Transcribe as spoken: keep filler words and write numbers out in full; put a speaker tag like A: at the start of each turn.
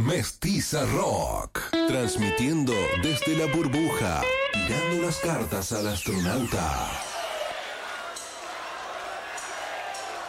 A: Mestiza Rock, transmitiendo desde la burbuja, tirando las cartas al astronauta.